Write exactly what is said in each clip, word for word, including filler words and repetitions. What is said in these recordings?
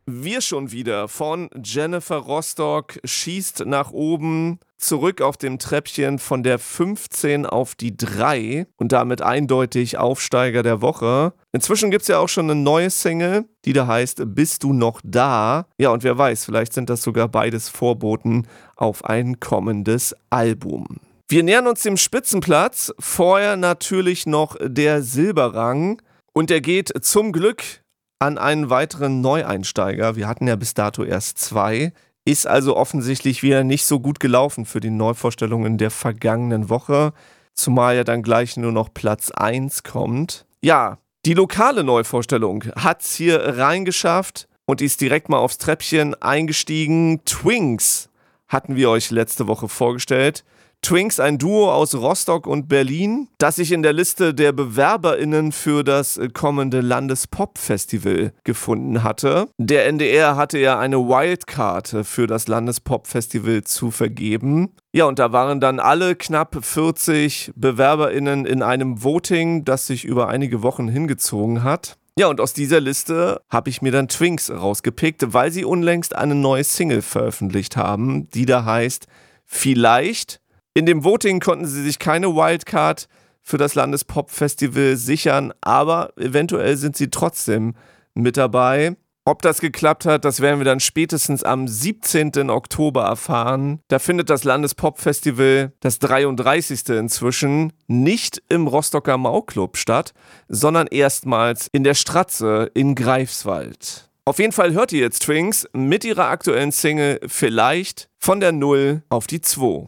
Wir schon wieder von Jennifer Rostock, schießt nach oben, zurück auf dem Treppchen von der fünfzehn auf die drei und damit eindeutig Aufsteiger der Woche. Inzwischen gibt es ja auch schon eine neue Single, die da heißt Bist du noch da? Ja, und wer weiß, vielleicht sind das sogar beides Vorboten auf ein kommendes Album. Wir nähern uns dem Spitzenplatz, vorher natürlich noch der Silberrang und der geht zum Glück an einen weiteren Neueinsteiger. Wir hatten ja bis dato erst zwei. Ist also offensichtlich wieder nicht so gut gelaufen für die Neuvorstellungen der vergangenen Woche, zumal ja dann gleich nur noch Platz eins kommt. Ja, die lokale Neuvorstellung hat's hier reingeschafft und ist direkt mal aufs Treppchen eingestiegen. Twinks hatten wir euch letzte Woche vorgestellt. Twinks, ein Duo aus Rostock und Berlin, das sich in der Liste der BewerberInnen für das kommende Landespop-Festival gefunden hatte. Der N D R hatte ja eine Wildcard für das Landespop-Festival zu vergeben. Ja, und da waren dann alle knapp vierzig BewerberInnen in einem Voting, das sich über einige Wochen hingezogen hat. Ja, und aus dieser Liste habe ich mir dann Twinks rausgepickt, weil sie unlängst eine neue Single veröffentlicht haben, die da heißt Vielleicht. In dem Voting konnten sie sich keine Wildcard für das Landespop-Festival sichern, aber eventuell sind sie trotzdem mit dabei. Ob das geklappt hat, das werden wir dann spätestens am siebzehnten Oktober erfahren. Da findet das Landespop-Festival, das dreiunddreißigste inzwischen, nicht im Rostocker Mau-Club statt, sondern erstmals in der Stratze in Greifswald. Auf jeden Fall hört ihr jetzt Twinks mit ihrer aktuellen Single Vielleicht von der null auf die zwei.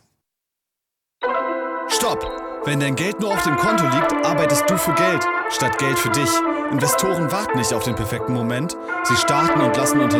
Stopp! Wenn dein Geld nur auf dem Konto liegt, arbeitest du für Geld, statt Geld für dich. Investoren warten nicht auf den perfekten Moment. Sie starten und lassen Unternehmen